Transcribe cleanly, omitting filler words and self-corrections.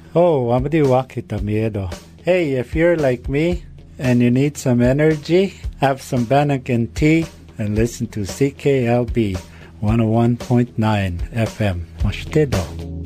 Oh, amadiwa kita miedo. Hey, if you're like me and you need some energy, have some Bannakin tea and listen to CKLB 101.9 FM. Moshtedo.